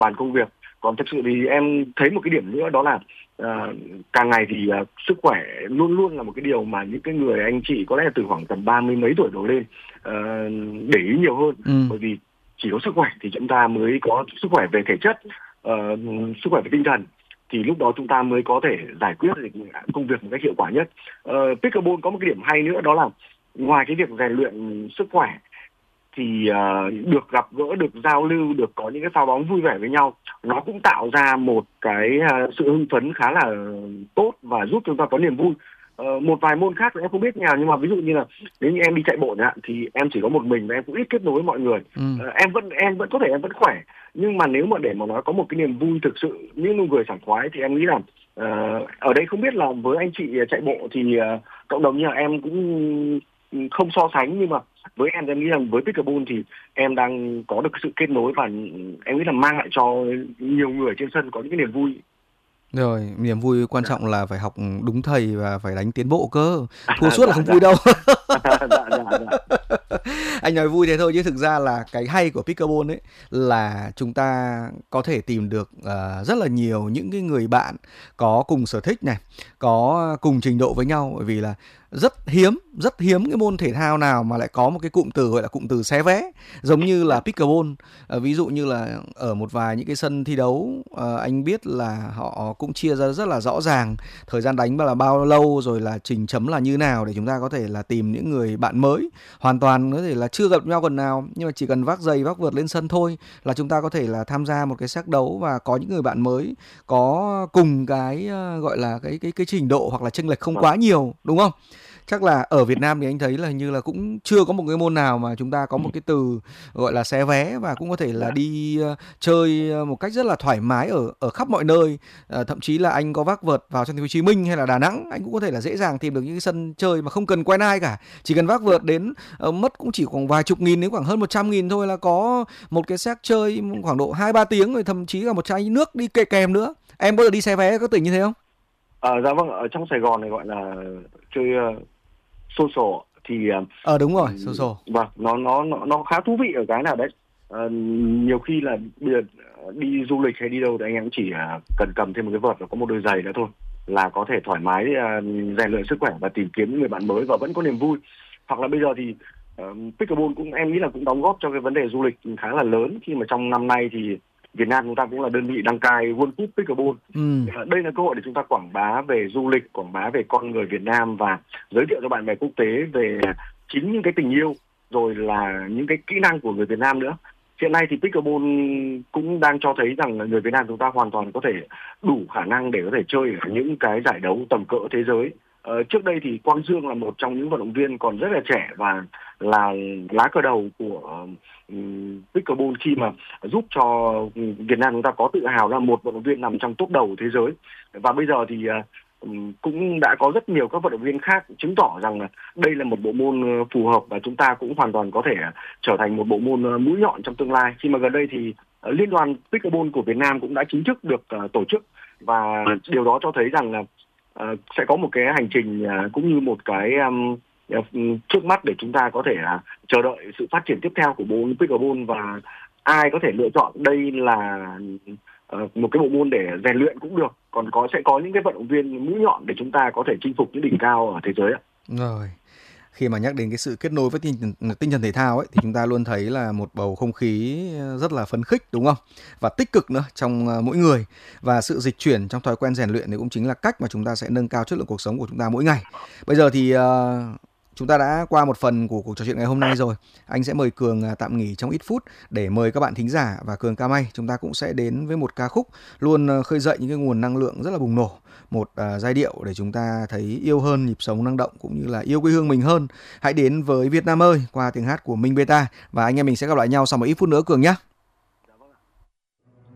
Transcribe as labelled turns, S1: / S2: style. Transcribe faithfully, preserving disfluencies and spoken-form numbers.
S1: bàn công việc. Còn thực sự thì em thấy một cái điểm nữa đó là uh, càng ngày thì uh, sức khỏe luôn luôn là một cái điều mà những cái người anh chị có lẽ là từ khoảng tầm ba mươi mấy tuổi đổ lên uh, để ý nhiều hơn.
S2: Ừ.
S1: Bởi vì chỉ có sức khỏe thì chúng ta mới có sức khỏe về thể chất, uh, sức khỏe về tinh thần, thì lúc đó chúng ta mới có thể giải quyết được công việc một cách hiệu quả nhất. Uh, Pickleball có một cái điểm hay nữa đó là ngoài cái việc rèn luyện sức khỏe thì uh, được gặp gỡ, được giao lưu, được có những cái pha bóng vui vẻ với nhau, nó cũng tạo ra một cái uh, sự hưng phấn khá là tốt và giúp chúng ta có niềm vui. Uh, một vài môn khác thì em không biết nào, nhưng mà ví dụ như là nếu như em đi chạy bộ ạ thì em chỉ có một mình và em cũng ít kết nối với mọi người.
S2: Ừ.
S1: Uh, em vẫn em vẫn có thể em vẫn khỏe, nhưng mà nếu mà để mà nói có một cái niềm vui thực sự những nụ cười sảng khoái thì em nghĩ là uh, ở đây không biết là với anh chị chạy bộ thì uh, cộng đồng như là em cũng không so sánh, nhưng mà với em em nghĩ rằng với Pickleball thì em đang có được sự kết nối và em nghĩ là mang lại cho nhiều người trên sân có những cái niềm vui.
S2: Rồi, niềm vui quan trọng là phải học đúng thầy và phải đánh tiến bộ cơ. Thua
S1: À,
S2: suốt
S1: dạ,
S2: là không
S1: dạ.
S2: vui đâu.
S1: dạ, dạ, dạ.
S2: Anh nói vui thế thôi chứ thực ra là cái hay của Pickleball ấy là chúng ta có thể tìm được uh, rất là nhiều những cái người bạn có cùng sở thích này, có cùng trình độ với nhau, bởi vì là rất hiếm, rất hiếm cái môn thể thao nào mà lại có một cái cụm từ gọi là cụm từ xé vé giống như là Pickleball. À, ví dụ như là ở một vài những cái sân thi đấu, à, anh biết là họ cũng chia ra rất là rõ ràng thời gian đánh là bao lâu, rồi là trình chấm là như nào để chúng ta có thể là tìm những người bạn mới, hoàn toàn có thể là chưa gặp nhau lần nào, nhưng mà chỉ cần vác giày vác vợt lên sân thôi là chúng ta có thể là tham gia một cái set đấu và có những người bạn mới có cùng cái uh, gọi là cái cái cái trình độ hoặc là chênh lệch không quá nhiều, đúng không? Chắc là ở Việt Nam thì anh thấy là hình như là cũng chưa có một cái môn nào mà chúng ta có một cái từ gọi là xé vé và cũng có thể là đi uh, chơi một cách rất là thoải mái ở ở khắp mọi nơi. Uh, thậm chí là anh có vác vợt vào trong thành phố Hồ Chí Minh hay là Đà Nẵng, anh cũng có thể là dễ dàng tìm được những cái sân chơi mà không cần quen ai cả, chỉ cần vác vợt đến uh, mất cũng chỉ khoảng vài chục nghìn đến khoảng hơn một trăm nghìn thôi là có một cái set chơi khoảng độ hai ba tiếng, rồi thậm chí là một chai nước đi kè kèm nữa. Em có được đi xé vé các tỉnh như thế không?
S1: À, dạ vâng, ở trong Sài Gòn này gọi là chơi uh, social thì
S2: ờ đúng rồi, social.
S1: Vâng, nó nó nó nó khá thú vị ở cái nào đấy. Uh, nhiều khi là bây giờ đi du lịch hay đi đâu thì anh em chỉ uh, cần cầm thêm một cái vợt và có một đôi giày nữa thôi là có thể thoải mái uh, rèn luyện sức khỏe và tìm kiếm những người bạn mới và vẫn có niềm vui. Hoặc là bây giờ thì uh, Pickleball cũng em nghĩ là cũng đóng góp cho cái vấn đề du lịch khá là lớn, khi mà trong năm nay thì Việt Nam chúng ta cũng là đơn vị đăng cai World Cup Pickleball.
S2: Ừ.
S1: Đây là cơ hội để chúng ta quảng bá về du lịch, quảng bá về con người Việt Nam và giới thiệu cho bạn bè quốc tế về chính những cái tình yêu rồi là những cái kỹ năng của người Việt Nam nữa. Hiện nay thì Pickleball cũng đang cho thấy rằng là người Việt Nam chúng ta hoàn toàn có thể đủ khả năng để có thể chơi ở những cái giải đấu tầm cỡ thế giới. Ờ, trước đây thì Quang Dương là một trong những vận động viên còn rất là trẻ và là lá cờ đầu của um, Pickleball khi mà giúp cho Việt Nam chúng ta có tự hào là một vận động viên nằm trong top đầu thế giới. Và bây giờ thì uh, cũng đã có rất nhiều các vận động viên khác chứng tỏ rằng là đây là một bộ môn phù hợp và chúng ta cũng hoàn toàn có thể trở thành một bộ môn mũi nhọn trong tương lai. Khi mà gần đây thì uh, Liên đoàn Pickleball của Việt Nam cũng đã chính thức được uh, tổ chức, và điều đó cho thấy rằng là Uh, sẽ có một cái hành trình uh, cũng như một cái um, uh, trước mắt để chúng ta có thể uh, chờ đợi sự phát triển tiếp theo của bộ môn Pickleball, và ai có thể lựa chọn đây là uh, một cái bộ môn để rèn luyện cũng được, còn có sẽ có những cái vận động viên mũi nhọn để chúng ta có thể chinh phục những đỉnh cao ở thế giới ạ.
S2: Rồi. Khi mà nhắc đến cái sự kết nối với tinh, tinh thần thể thao ấy, thì chúng ta luôn thấy là một bầu không khí rất là phấn khích, đúng không? Và tích cực nữa trong mỗi người. Và sự dịch chuyển trong thói quen rèn luyện thì cũng chính là cách mà chúng ta sẽ nâng cao chất lượng cuộc sống của chúng ta mỗi ngày. Bây giờ thì uh, chúng ta đã qua một phần của cuộc trò chuyện ngày hôm nay rồi. Anh sẽ mời Cường tạm nghỉ trong ít phút để mời các bạn thính giả và Cường ca may. Chúng ta cũng sẽ đến với một ca khúc luôn khơi dậy những cái nguồn năng lượng rất là bùng nổ. Một uh, giai điệu để chúng ta thấy yêu hơn nhịp sống năng động cũng như là yêu quê hương mình hơn. Hãy đến với Việt Nam ơi qua tiếng hát của Minh Beta. Và anh em mình sẽ gặp lại nhau sau một ít phút nữa Cường nhé.